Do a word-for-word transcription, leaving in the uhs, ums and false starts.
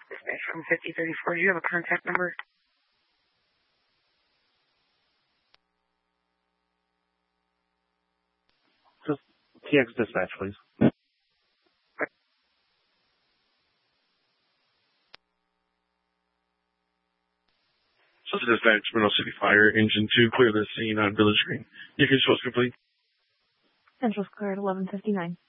Dispatch from fifty thirty-four, do you have a contact number? Just T X dispatch, please. Dispatch, Mineral City Fire, Engine two, clear the scene on Village Green. You can show us complete. Central's cleared, eleven fifty-nine.